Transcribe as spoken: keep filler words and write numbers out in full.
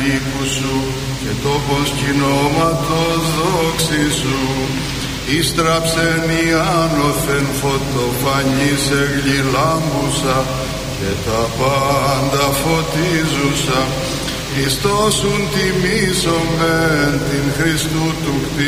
λύκου σου και τόπος κοινώματος δόξη σου. Ίστραψεν η άνωθεν φωτοφανής εγλυλάμπουσα και τα πάντα φωτίζουσα. Ιστόσουν τιμήσομεν την Χριστού του κτίσου